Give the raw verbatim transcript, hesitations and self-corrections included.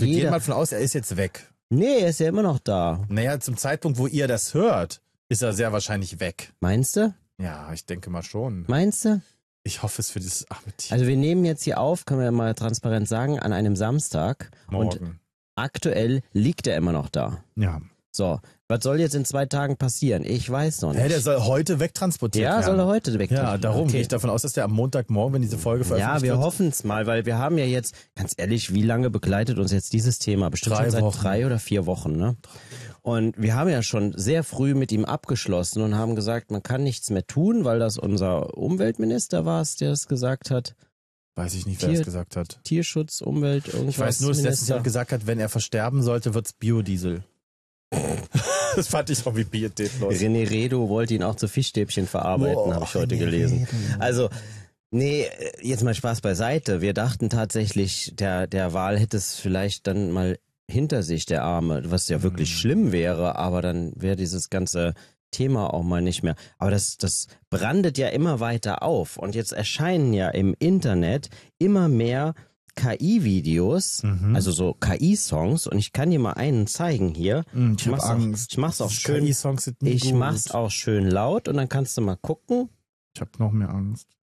Wir gehen jeder... mal davon aus, er ist jetzt weg. Nee, er ist ja immer noch da. Naja, zum Zeitpunkt, wo ihr das hört, ist er sehr wahrscheinlich weg. Meinst du? Ja, ich denke mal schon. Meinst du? Ich hoffe es für dieses arme Tier. Also wir nehmen jetzt hier auf, können wir ja mal transparent sagen, an einem Samstag. Morgen. Und aktuell liegt er immer noch da. Ja. So, was soll jetzt in zwei Tagen passieren? Ich weiß noch nicht. Hä, der soll heute wegtransportiert ja, werden. soll er heute weg. Ja, darum okay. gehe ich davon aus, dass der am Montagmorgen, wenn diese Folge veröffentlicht Ja, wir wird... hoffen es mal, weil wir haben ja jetzt, ganz ehrlich, wie lange begleitet uns jetzt dieses Thema? Bestimmt Drei schon seit Wochen. drei oder vier Wochen, ne? Und wir haben ja schon sehr früh mit ihm abgeschlossen und haben gesagt, man kann nichts mehr tun, weil das unser Umweltminister war, der das gesagt hat. Weiß ich nicht, wer Tier- das gesagt hat. Tierschutz, Umwelt, irgendwas. Ich weiß nur, dass letztes Minister. Jahr gesagt hat, wenn er versterben sollte, wird's Biodiesel. Das fand ich auch wie pietätlos. René Redo wollte ihn auch zu Fischstäbchen verarbeiten, Boah, habe ich heute René gelesen. Redo. Also, nee, jetzt mal Spaß beiseite. Wir dachten tatsächlich, der, der Wal hätte es vielleicht dann mal hinter sich, der Arme, was ja wirklich Mhm. schlimm wäre, aber dann wäre dieses ganze Thema auch mal nicht mehr. Aber das, das brandet ja immer weiter auf. Und jetzt erscheinen ja im Internet immer mehr K I-Videos, Mhm. also so K I-Songs. Und ich kann dir mal einen zeigen hier. Mm, ich hab mach's Angst. Auch, ich mach's auch schön. K I-Songs sind nie Ich gut. mach's auch schön laut und dann kannst du mal gucken. Ich hab noch mehr Angst.